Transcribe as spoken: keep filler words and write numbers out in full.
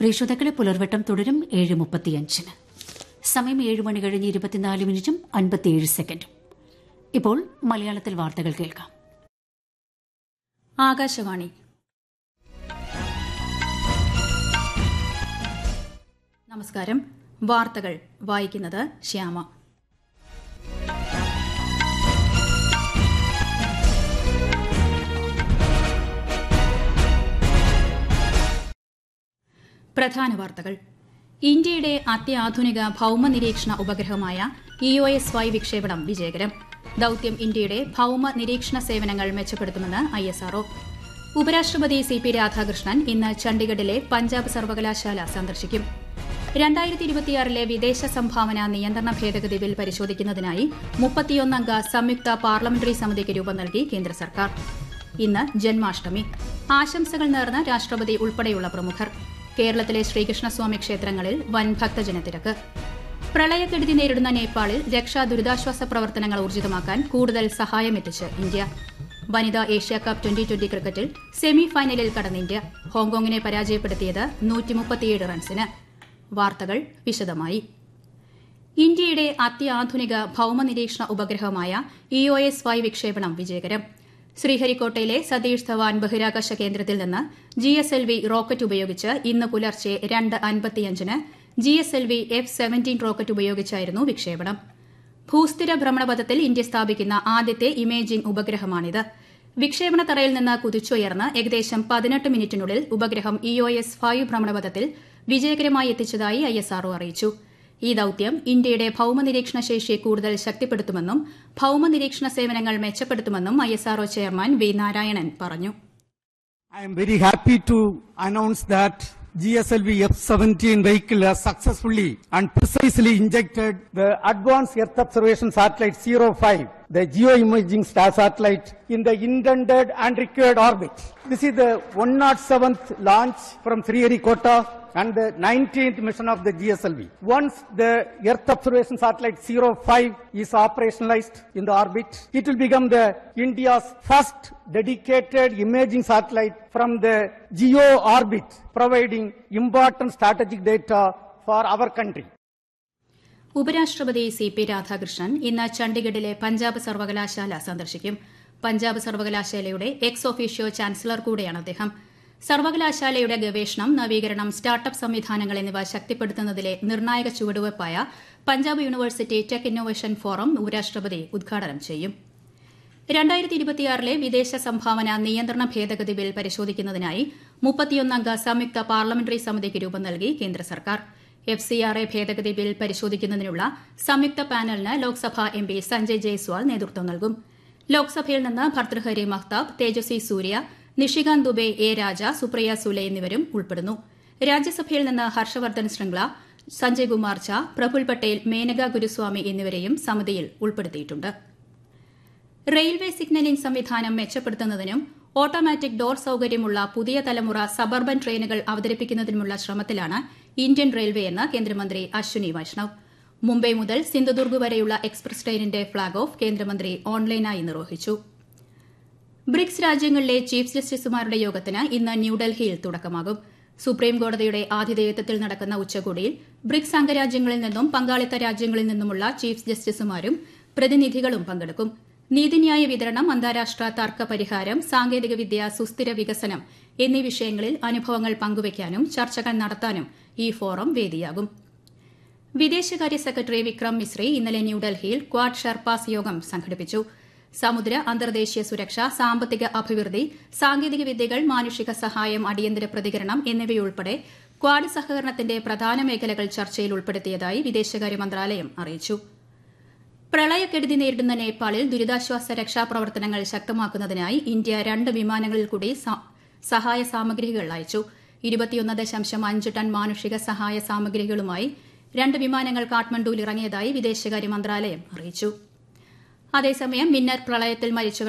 പ്രിയ ശ്രോതാക്കളെ, പുലർവട്ടം തുടരും ഏഴ് മുപ്പത്തിയഞ്ചിന്. സമയം ഏഴ് മണി കഴിഞ്ഞ് ഇരുപത്തിനാല് മിനിറ്റും അൻപത്തിയേഴ് സെക്കൻഡും. ഇപ്പോൾ മലയാളത്തിൽ വാർത്തകൾ കേൾക്കാം. ആകാശവാണി. നമസ്കാരം. വാർത്തകൾ വായിക്കുന്നത് ശ്യാമ. പ്രധാന വാർത്തകൾ. ഇന്ത്യയുടെ അത്യാധുനിക ഭൌമ നിരീക്ഷണ ഉപഗ്രഹമായ ഇ ഒ എസ് വൈ വിക്ഷേപണം വിജയകരം. ദൌത്യം ഇന്ത്യയുടെ ഭൌമ നിരീക്ഷണ സേവനങ്ങൾ മെച്ചപ്പെടുത്തുമെന്ന് ഐ എസ് ആർ ഒ. ഉപരാഷ്ട്രപതി സി പി രാധാകൃഷ്ണൻ ഇന്ന് ചണ്ഡിഗഡിലെ പഞ്ചാബ് സർവകലാശാല സന്ദർശിക്കും. രണ്ടായിരത്തി ഇരുപത്തിയാറിലെ വിദേശ സംഭാവന നിയന്ത്രണ ഭേദഗതി ബിൽ പരിശോധിക്കുന്നതിനായി മുപ്പത്തിയൊന്നംഗ സംയുക്ത പാർലമെന്ററി സമിതിക്ക് രൂപം നൽകി കേന്ദ്ര സർക്കാർ. ഇന്ന് ജന്മാഷ്ടമി. ആശംസകൾ നേർന്ന രാഷ്ട്രപതി ഉൾപ്പെടെയുള്ള പ്രമുഖർ. കേരളത്തിലെ ശ്രീകൃഷ്ണസ്വാമി ക്ഷേത്രങ്ങളിൽ വൻ ഭക്തജനത്തിരക്ക്. പ്രളയക്കെടുതി നേരിടുന്ന നേപ്പാളിൽ രക്ഷാ ദുരിതാശ്വാസ പ്രവർത്തനങ്ങൾ ഊർജിതമാക്കാൻ കൂടുതൽ സഹായമെത്തിച്ച് ഇന്ത്യ. വനിതാ ഏഷ്യാകപ്പ് ട്വന്റി ട്വന്റി ക്രിക്കറ്റിൽ സെമി ഫൈനലിൽ കടന്ന ഇന്ത്യ ഹോങ്കോങ്ങിനെ പരാജയപ്പെടുത്തിയത് നൂറ്റിമുപ്പത്തിയേഴ് റൺസിന്. വാർത്തകൾ വിശദമായി. ഇന്ത്യയുടെ അത്യാധുനിക ഭൌമ നിരീക്ഷണ ഉപഗ്രഹമായ ഇ ഒ എസ് വൈ വിക്ഷേപണം വിജയകരം. ശ്രീഹരിക്കോട്ടയിലെ സതീഷ് ധവാൻ ബഹിരാകാശ കേന്ദ്രത്തിൽ നിന്ന് G S L V rocket ഉപയോഗിച്ച് ഇന്ന് പുലർച്ചെ രണ്ട് അൻപത്തിയഞ്ചിന് G S L V F seventeen rocket ഉപയോഗിച്ചായിരുന്നു വിക്ഷേപണം. ഭൂസ്ഥിര ഭ്രമണപഥത്തിൽ ഇന്ത്യ സ്ഥാപിക്കുന്ന ആദ്യത്തെ ഇമേജിംഗ് ഉപഗ്രഹമാണിത്. വിക്ഷേപണ തറയിൽ നിന്ന് കുതിച്ചുയർന്ന് ഏകദേശം പതിനെട്ട് മിനിറ്റിനുള്ളിൽ ഉപഗ്രഹം ഇ ഒ എസ് ഫൈവ് ഭ്രമണപഥത്തിൽ വിജയകരമായി എത്തിച്ചതായി ഐ എസ് ആർ ഒ അറിയിച്ചു. ഈ ദൌത്യം ഇന്ത്യയുടെ ഭൌമ നിരീക്ഷണ ശേഷി കൂടുതൽ ശക്തിപ്പെടുത്തുമെന്നും ഭൌമ നിരീക്ഷണ സേവനങ്ങൾ മെച്ചപ്പെടുത്തുമെന്നും I S R O chairman V Narayanan പറഞ്ഞു. I am very happy to announce that G S L V F seventeen vehicle has successfully and precisely injected the Advanced Earth Observation Satellite zero five, the geoimaging star satellite, in the intended and required orbit. This is the one hundred seventh launch from Sriharikota and the nineteenth mission of the G S L V. Once the Earth Observation Satellite zero five is operationalized in the orbit, it will become the India's first dedicated imaging satellite from the geo orbit, providing important strategic data for our country. ഉപരാഷ്ട്രപതി C P Radhakrishnan ഇന്ന് ചണ്ഡിഗഡിലെ പഞ്ചാബ് സർവകലാശാല സന്ദർശിക്കും. പഞ്ചാബ് സർവകലാശാലയുടെ ex officio chancellor കൂടെയാണ് അദ്ദേഹം. സർവകലാശാലയുടെ ഗവേഷണം, നവീകരണം, സ്റ്റാർട്ടപ്പ് സംവിധാനങ്ങൾ എന്നിവ ശക്തിപ്പെടുത്തുന്നതിലെ നിർണായക ചുവടുവയ്പായ Punjab university tech innovation forum ഉപരാഷ്ട്രപതി ഉദ്ഘാടനം ചെയ്യും. രണ്ടായിരത്തി ഇരുപത്തിയാറിലെ വിദേശ സംഭാവന നിയന്ത്രണ ഭേദഗതി ബിൽ പരിശോധിക്കുന്നതിനായി മുപ്പത്തിയൊന്നംഗ സംയുക്ത പാർലമെന്ററി സമിതിക്ക് രൂപം നൽകി കേന്ദ്ര സർക്കാർ. എഫ് സി ആർ എ ഭേദഗതി ബിൽ പരിശോധിക്കുന്നതിനുള്ള സംയുക്ത പാനലിന് ലോക്സഭാ എം പി സഞ്ജയ് ജയ്സ്വാൾ നേതൃത്വം നൽകും. ലോക്സഭയിൽ നിന്ന് ഭർതൃഹരി മഹ്താബ്, തേജസ്വി സൂര്യ, നിഷികാന്ത് ദുബെ, എ രാജ, സുപ്രിയ സുലെ എന്നിവരും ഉൾപ്പെടുന്നു. രാജ്യസഭയിൽ നിന്ന് ഹർഷവർദ്ധൻ ശൃംഗ്ല, സഞ്ജയ് കുമാർ ഝാ, പ്രഫുൽ പട്ടേൽ, മേനക ഗുരുസ്വാമി എന്നിവരെയും സമിതിയിൽ ഉൾപ്പെടുത്തിയിട്ടുണ്ട്. റെയിൽവേ സിഗ്നലിംഗ് സംവിധാനം മെച്ചപ്പെടുത്തുന്നതിനും ഓട്ടോമാറ്റിക് ഡോർ സൌകര്യമുള്ള പുതിയ തലമുറ സബർബൻ ട്രെയിനുകൾ അവതരിപ്പിക്കുന്നതിനുമുള്ള ശ്രമത്തിലാണ് ഇന്ത്യൻ റെയിൽവേയെന്ന് കേന്ദ്രമന്ത്രി അശ്വിനി വൈഷ്ണവ്. മുംബൈ മുതൽ സിന്ധുദുർഗ് വരെയുള്ള എക്സ്പ്രസ് ട്രെയിനിന്റെ ഫ്ളാഗ് ഓഫ് കേന്ദ്രമന്ത്രി ഓൺലൈനായി നിർവഹിച്ചു. ബ്രിക്സ് രാജ്യങ്ങളിലെ ചീഫ് ജസ്റ്റിസുമാരുടെ യോഗത്തിന് ഇന്ന് ന്യൂഡൽഹിയിൽ തുടക്കമാകും. സുപ്രീംകോടതിയുടെ ആതിഥേയത്വത്തിൽ നടക്കുന്ന ഉച്ചകോടിയിൽ ബ്രിക്സ് അംഗരാജ്യങ്ങളിൽ നിന്നും പങ്കാളിത്ത രാജ്യങ്ങളിൽ നിന്നുമുള്ള ചീഫ് ജസ്റ്റിസുമാരും പ്രതിനിധികളും പങ്കെടുക്കും. നീതിന്യായ വിതരണം, അന്താരാഷ്ട്ര തർക്ക പരിഹാരം, സാങ്കേതികവിദ്യ, സുസ്ഥിര വികസനം എന്നീ വിഷയങ്ങളിൽ അനുഭവങ്ങൾ പങ്കുവയ്ക്കാനും ചർച്ചകൾ നടത്താനും ഈ ഫോറം വേദിയാകും. വിദേശകാര്യ സെക്രട്ടറി വിക്രം മിസ്രി ഇന്നലെ ന്യൂഡൽഹിയിൽ ക്വാഡ് ഷെർപ്പാസ് യോഗം സംഘടിപ്പിച്ചു. സമുദ്ര, അന്തർദേശീയ സുരക്ഷ, സാമ്പത്തിക അഭിവൃദ്ധി, സാങ്കേതിക വിദ്യകൾ, മാനുഷിക സഹായം, അടിയന്തര പ്രതികരണം എന്നിവയുൾപ്പെടെ ക്വാഡ് സഹകരണത്തിന്റെ പ്രധാന മേഖലകൾ ചർച്ചയിൽ ഉൾപ്പെടുത്തിയതായി വിദേശകാര്യ മന്ത്രാലയം അറിയിച്ചു. പ്രളയക്കെടുതി നേരിടുന്ന നേപ്പാളിൽ ദുരിതാശ്വാസ രക്ഷാപ്രവർത്തനങ്ങൾ ശക്തമാക്കുന്നതിനായി ഇന്ത്യ രണ്ട് വിമാനങ്ങളിൽ കൂടി സഹായ സാമഗ്രികൾ അയച്ചു. ഇരുപത്തിയൊന്ന് ദശാംശം അഞ്ച് ടൺ മാനുഷിക സഹായ സാമഗ്രികളുമായി രണ്ട് വിമാനങ്ങൾ കാഠ്മണ്ഡുവിൽ ഇറങ്ങിയതായി വിദേശകാര്യ മന്ത്രാലയം അറിയിച്ചു. അതേസമയം മിന്നർ പ്രളയത്തിൽ മരിച്ചവർ